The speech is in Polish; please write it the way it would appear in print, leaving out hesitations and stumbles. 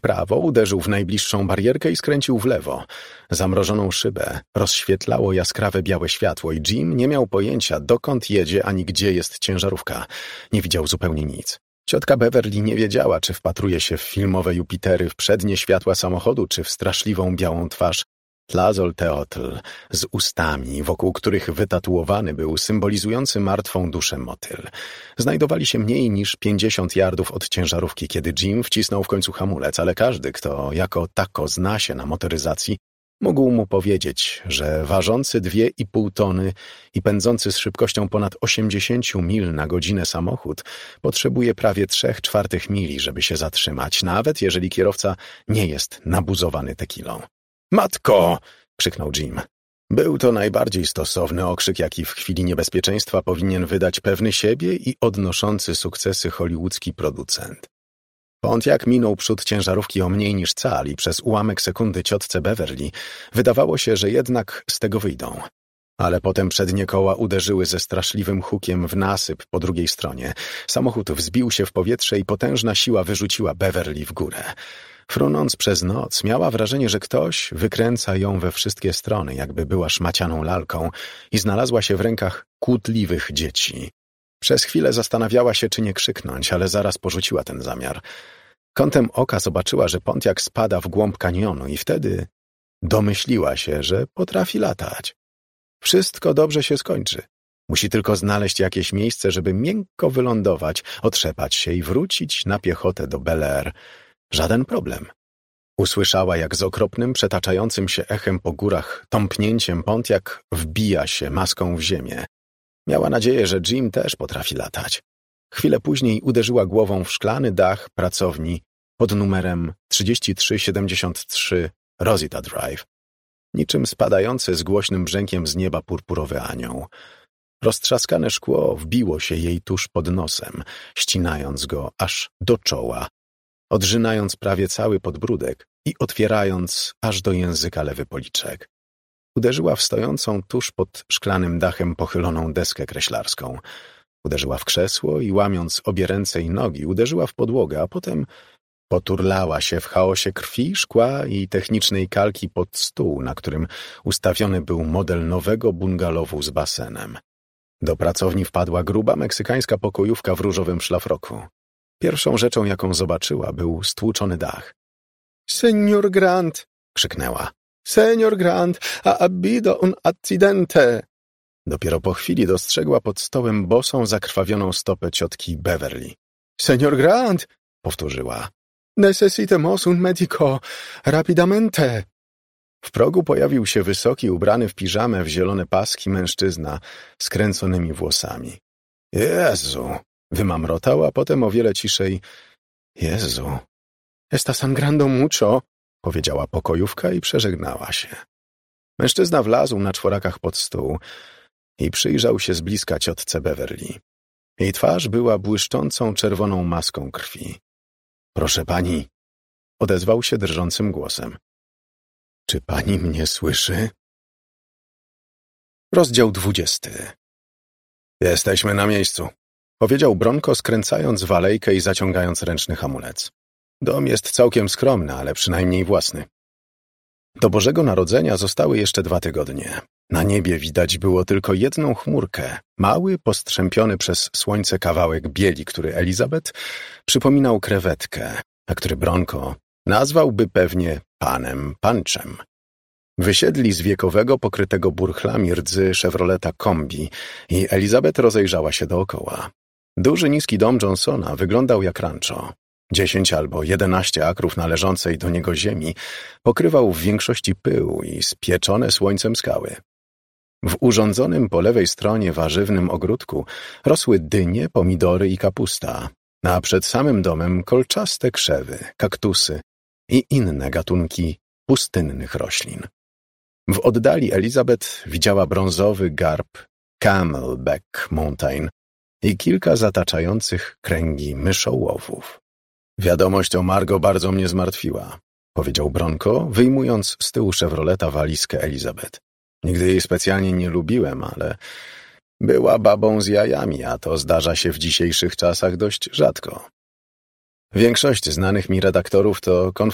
prawo, uderzył w najbliższą barierkę i skręcił w lewo. Zamrożoną szybę rozświetlało jaskrawe białe światło i Jim nie miał pojęcia, dokąd jedzie ani gdzie jest ciężarówka. Nie widział zupełnie nic. Ciotka Beverly nie wiedziała, czy wpatruje się w filmowe Jupitery, w przednie światła samochodu, czy w straszliwą białą twarz Tlazolteotl z ustami, wokół których wytatuowany był symbolizujący martwą duszę motyl. Znajdowali się mniej niż 50 yardów od ciężarówki, kiedy Jim wcisnął w końcu hamulec, ale każdy, kto jako tako zna się na motoryzacji, mógł mu powiedzieć, że ważący 2,5 tony i pędzący z szybkością ponad 80 mil na godzinę samochód potrzebuje prawie 3/4 mili, żeby się zatrzymać, nawet jeżeli kierowca nie jest nabuzowany tekilą. „Matko!” krzyknął Jim. Był to najbardziej stosowny okrzyk, jaki w chwili niebezpieczeństwa powinien wydać pewny siebie i odnoszący sukcesy hollywoodzki producent. Pontiac minął przód ciężarówki o mniej niż cal i przez ułamek sekundy ciotce Beverly wydawało się, że jednak z tego wyjdą. Ale potem przednie koła uderzyły ze straszliwym hukiem w nasyp po drugiej stronie. Samochód wzbił się w powietrze i potężna siła wyrzuciła Beverly w górę. Frunąc przez noc, miała wrażenie, że ktoś wykręca ją we wszystkie strony, jakby była szmacianą lalką i znalazła się w rękach kłótliwych dzieci. Przez chwilę zastanawiała się, czy nie krzyknąć, ale zaraz porzuciła ten zamiar. Kątem oka zobaczyła, że Pontiac spada w głąb kanionu i wtedy domyśliła się, że potrafi latać. Wszystko dobrze się skończy. Musi tylko znaleźć jakieś miejsce, żeby miękko wylądować, otrzepać się i wrócić na piechotę do Bel Air. Żaden problem. Usłyszała, jak z okropnym, przetaczającym się echem po górach tąpnięciem Pontiac wbija się maską w ziemię. Miała nadzieję, że Jim też potrafi latać. Chwilę później uderzyła głową w szklany dach pracowni pod numerem 3373 Rosita Drive. Niczym spadający z głośnym brzękiem z nieba purpurowy anioł. Roztrzaskane szkło wbiło się jej tuż pod nosem, ścinając go aż do czoła, odrzynając prawie cały podbródek i otwierając aż do języka lewy policzek. Uderzyła w stojącą tuż pod szklanym dachem pochyloną deskę kreślarską. Uderzyła w krzesło i łamiąc obie ręce i nogi, uderzyła w podłogę, a potem poturlała się w chaosie krwi, szkła i technicznej kalki pod stół, na którym ustawiony był model nowego bungalowu z basenem. Do pracowni wpadła gruba meksykańska pokojówka w różowym szlafroku. Pierwszą rzeczą, jaką zobaczyła, był stłuczony dach. „Senior Grant!” krzyknęła. „Senior Grant, ha habido un accidente!” Dopiero po chwili dostrzegła pod stołem bosą, zakrwawioną stopę ciotki Beverly. „Senior Grant!” powtórzyła. „Necesitamos un medico, rapidamente!” W progu pojawił się wysoki, ubrany w piżamę w zielone paski mężczyzna z kręconymi włosami. „Jezu!” wymamrotał, a potem o wiele ciszej. „Jezu! Está sangrando mucho!” powiedziała pokojówka i przeżegnała się. Mężczyzna wlazł na czworakach pod stół i przyjrzał się z bliska ciotce Beverly. Jej twarz była błyszczącą czerwoną maską krwi. „Proszę pani”, odezwał się drżącym głosem. „Czy pani mnie słyszy?” Rozdział 20. „Jesteśmy na miejscu”, powiedział Bronco, skręcając w alejkę i zaciągając ręczny hamulec. „Dom jest całkiem skromny, ale przynajmniej własny”. Do Bożego Narodzenia zostały jeszcze 2 tygodnie. Na niebie widać było tylko jedną chmurkę, mały, postrzępiony przez słońce kawałek bieli, który Elizabeth przypominał krewetkę, a który Bronco nazwałby pewnie panem Punczem. Wysiedli z wiekowego, pokrytego burchlami rdzy Chevroleta kombi i Elizabeth rozejrzała się dookoła. Duży, niski dom Johnsona wyglądał jak rancho. 10 albo 11 akrów należącej do niego ziemi pokrywał w większości pył i spieczone słońcem skały. W urządzonym po lewej stronie warzywnym ogródku rosły dynie, pomidory i kapusta, a przed samym domem kolczaste krzewy, kaktusy i inne gatunki pustynnych roślin. W oddali Elizabeth widziała brązowy garb Camelback Mountain i kilka zataczających kręgi myszołowów. „Wiadomość o Margot bardzo mnie zmartwiła”, powiedział Bronco, wyjmując z tyłu Chevroleta walizkę Elizabeth. „Nigdy jej specjalnie nie lubiłem, ale była babą z jajami, a to zdarza się w dzisiejszych czasach dość rzadko. Większość znanych mi redaktorów to